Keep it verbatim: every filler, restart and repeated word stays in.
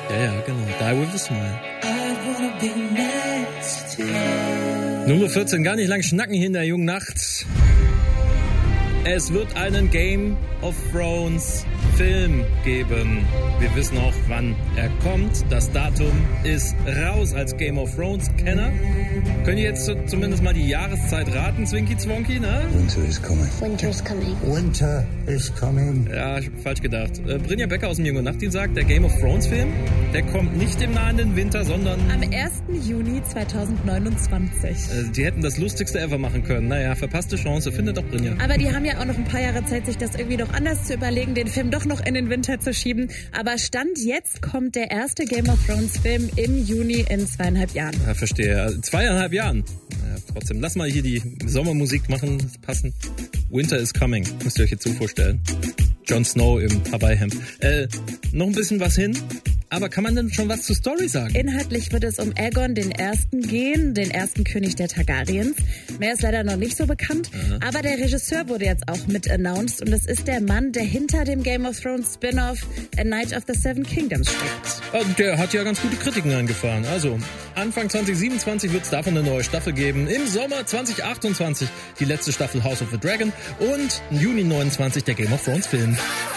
Ja, ja, genau. Die with a Smile. Nummer vierzehn, gar nicht lang schnacken hier in der jungen Nacht. Es wird einen Game of Thrones Film geben. Wir wissen auch, wann er kommt. Das Datum ist raus als Game of Thrones Kenner. Können ihr jetzt zumindest mal die Jahreszeit raten, Zwinky Zwonky, ne? Winter is coming. Winter is coming. Winter is coming. Ja, falsch gedacht. Äh, Brynja Becker aus dem Jung und Nacht, die sagt, der Game of Thrones Film, der kommt nicht im nahenden Winter, sondern... am ersten Juni zweitausendneunundzwanzig. Äh, die hätten das Lustigste ever machen können. Naja, verpasste Chance, findet doch Brynja. Aber die haben ja auch noch ein paar Jahre Zeit, sich das irgendwie doch anders zu überlegen, den Film doch noch in den Winter zu schieben. Aber Stand jetzt kommt der erste Game of Thrones Film im Juni in zweieinhalb Jahren. Ja, verstehe. Also zweieinhalb Jahren. Ja, trotzdem, lass mal hier die Sommermusik machen, passen. Winter is coming, müsst ihr euch jetzt so vorstellen. Jon Snow im Hawaii-Hemd. Äh, noch ein bisschen was hin. Aber kann man denn schon was zur Story sagen? Inhaltlich wird es um Aegon den Ersten gehen, den ersten König der Targaryens. Mehr ist leider noch nicht so bekannt. Aha. Aber der Regisseur wurde jetzt auch mit announced und es ist der Mann, der hinter dem Game of Thrones Spin-off A Knight of the Seven Kingdoms steckt. Und der hat ja ganz gute Kritiken eingefahren. Also Anfang zwanzig siebenundzwanzig wird es davon eine neue Staffel geben. Im Sommer zwanzig achtundzwanzig die letzte Staffel House of the Dragon und im Juni neunundzwanzig der Game of Thrones Film.